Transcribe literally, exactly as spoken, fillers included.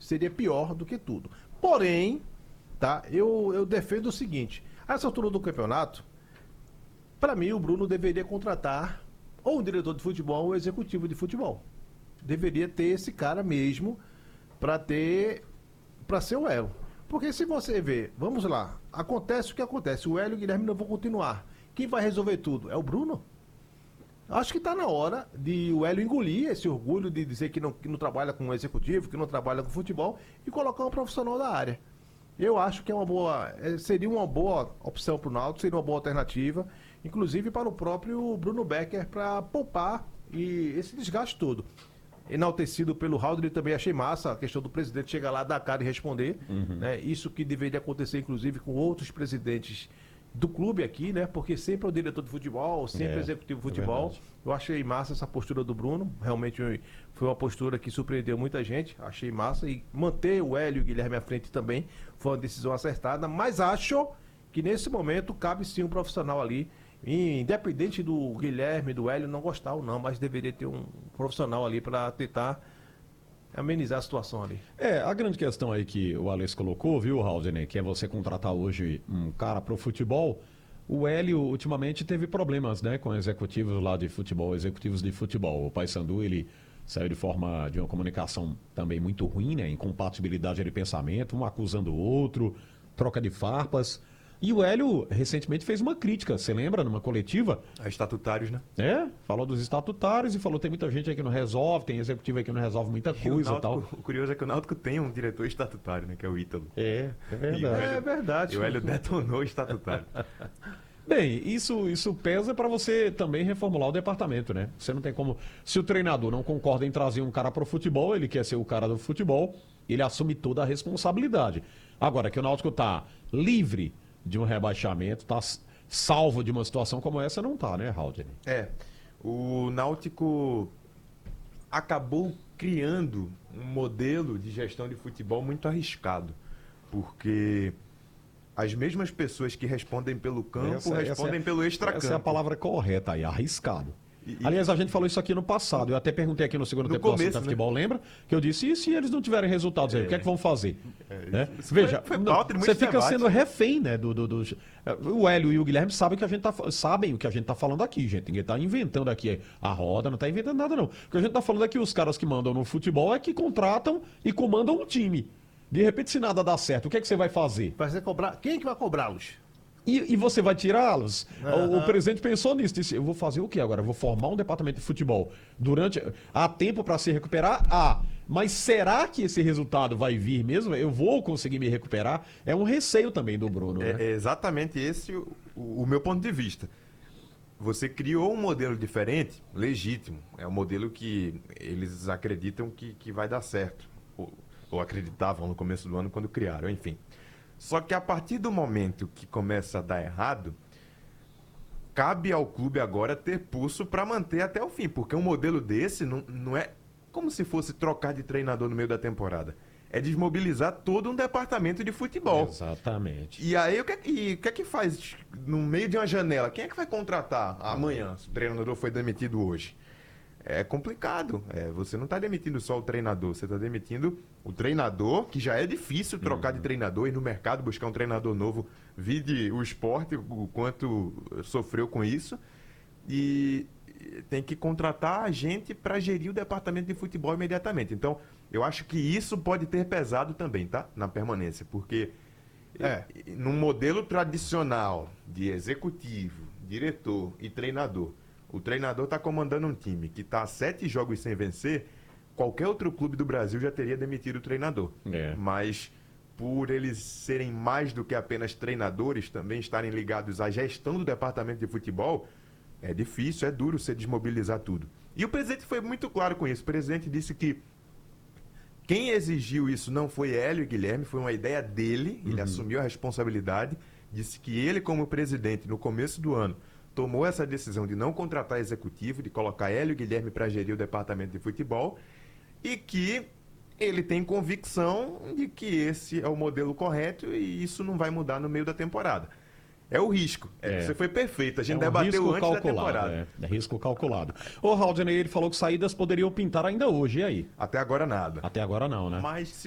seria pior do que tudo. Porém, tá, eu, eu defendo o seguinte, a essa altura do campeonato, para mim o Bruno deveria contratar ou um diretor de futebol ou um executivo de futebol. Deveria ter esse cara mesmo para ter, para ser o elo. Porque se você ver, vamos lá, acontece o que acontece, o Hélio e o Guilherme não vão continuar. Quem vai resolver tudo? É o Bruno? Acho que está na hora de o Hélio engolir esse orgulho de dizer que não, que não trabalha com executivo, que não trabalha com futebol e colocar um profissional da área. Eu acho que é uma boa, seria uma boa opção para o Náutico, seria uma boa alternativa, inclusive para o próprio Bruno Becker, para poupar e esse desgaste todo. Enaltecido pelo Haldner, também achei massa a questão do presidente chegar lá, dar cara e responder. Uhum. Né? Isso que deveria acontecer, inclusive, com outros presidentes do clube aqui, né? Porque sempre é o diretor de futebol, sempre é o executivo de futebol. É Eu achei massa essa postura do Bruno. Realmente foi uma postura que surpreendeu muita gente. Achei massa. E manter o Hélio e o Guilherme à frente também foi uma decisão acertada. Mas acho que nesse momento cabe sim um profissional ali. E, independente do Guilherme, do Hélio não gostar ou não, mas deveria ter um profissional ali para tentar amenizar a situação ali. É, a grande questão aí que o Alex colocou, viu, Haldner, que é você contratar hoje um cara pro futebol. O Hélio ultimamente teve problemas, né, com executivos lá de futebol, executivos de futebol. O Paysandu, ele saiu de forma de uma comunicação também muito ruim, né, incompatibilidade de pensamento, um acusando o outro, troca de farpas. E o Hélio recentemente fez uma crítica, você lembra, numa coletiva? A estatutários, né? É, falou dos estatutários e falou tem muita gente aí que não resolve, tem executivo aí que não resolve muita coisa e tal. O curioso é que o Náutico tem um diretor estatutário, né? Que é o Ítalo. É, é verdade. E o Hélio, é verdade. E o Hélio detonou o estatutário. Bem, isso, isso pesa para você também reformular o departamento, né? Você não tem como... Se o treinador não concorda em trazer um cara para o futebol, ele quer ser o cara do futebol, ele assume toda a responsabilidade. Agora, que o Náutico tá livre de um rebaixamento, tá salvo de uma situação como essa, não tá, né, Haldner? É, o Náutico acabou criando um modelo de gestão de futebol muito arriscado, porque as mesmas pessoas que respondem pelo campo essa, respondem essa é, pelo extracampo. Essa é a palavra correta aí, arriscado. E, Aliás, a gente falou isso aqui no passado. Eu até perguntei aqui no segundo no tempo do começo, Assunto né? Futebol, lembra? Que eu disse, e se eles não tiverem resultados aí, é. o que é que vão fazer? É, né? Veja, foi, foi pauta de você fica debate. sendo refém, né? Do, do, do... O Hélio e o Guilherme sabem, que a gente tá, sabem o que a gente tá falando aqui, gente. Ninguém tá inventando aqui a roda, não tá inventando nada, não. O que a gente tá falando aqui, os caras que mandam no futebol é que contratam e comandam um time. De repente, se nada dá certo, o que é que você vai fazer? Vai ser cobrar... Quem é que vai cobrá-los? E, e você vai tirá-los? Uhum. O, o presidente pensou nisso, disse, eu vou fazer o quê agora? Eu vou formar um departamento de futebol. Durante... Há tempo para se recuperar? Há. Mas será que esse resultado vai vir mesmo? Eu vou conseguir me recuperar? É um receio também do Bruno, É, né? é exatamente esse o, o meu ponto de vista. Você criou um modelo diferente, legítimo. É um modelo que eles acreditam que, que vai dar certo. Ou, ou acreditavam no começo do ano quando criaram, enfim. Só que a partir do momento que começa a dar errado, cabe ao clube agora ter pulso para manter até o fim. Porque um modelo desse não, não é como se fosse trocar de treinador no meio da temporada. É desmobilizar todo um departamento de futebol. Exatamente. E aí, o que, é, e, o que é que faz no meio de uma janela? Quem é que vai contratar amanhã, se o treinador foi demitido hoje? É complicado. É, você não está demitindo só o treinador, você está demitindo o treinador, que já é difícil trocar uhum. de treinador e no mercado buscar um treinador novo. Vide o esporte, o quanto sofreu com isso. E tem que contratar a gente para gerir o departamento de futebol imediatamente. Então, eu acho que isso pode ter pesado também, tá? Na permanência, porque é. num modelo tradicional de executivo, diretor e treinador, o treinador está comandando um time que está a sete jogos sem vencer, qualquer outro clube do Brasil já teria demitido o treinador. É. Mas por eles serem mais do que apenas treinadores, também estarem ligados à gestão do departamento de futebol, é difícil, é duro você desmobilizar tudo. E o presidente foi muito claro com isso. O presidente disse que quem exigiu isso não foi Hélio e Guilherme, foi uma ideia dele, ele uhum. assumiu a responsabilidade, disse que ele, como presidente, no começo do ano, tomou essa decisão de não contratar executivo, de colocar Hélio e Guilherme para gerir o departamento de futebol e que ele tem convicção de que esse é o modelo correto e isso não vai mudar no meio da temporada. É o risco. É. Você foi perfeito. A gente é um debateu antes da temporada. É. é risco calculado. O Haldner, ele falou que saídas poderiam pintar ainda hoje. E aí? Até agora nada. Até agora não, né? Mas